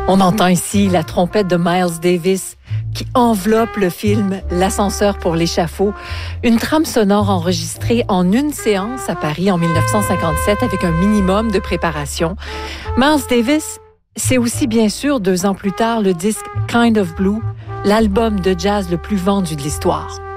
On entend ici la trompette de Miles Davis qui enveloppe le film L'ascenseur pour l'échafaud, une trame sonore enregistrée en une séance à Paris en 1957 avec un minimum de préparation. Miles Davis, c'est aussi bien sûr 2 ans plus tard le disque Kind of Blue, l'album de jazz le plus vendu de l'histoire.